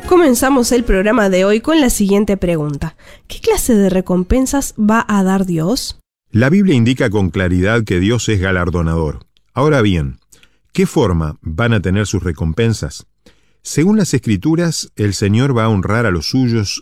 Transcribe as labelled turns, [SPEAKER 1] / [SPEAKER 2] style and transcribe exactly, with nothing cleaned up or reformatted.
[SPEAKER 1] Comenzamos el programa de hoy con la siguiente pregunta. ¿Qué clase de recompensas va a dar Dios?
[SPEAKER 2] La Biblia indica con claridad que Dios es galardonador. Ahora bien, ¿qué forma van a tener sus recompensas? Según las Escrituras, el Señor va a honrar a los suyos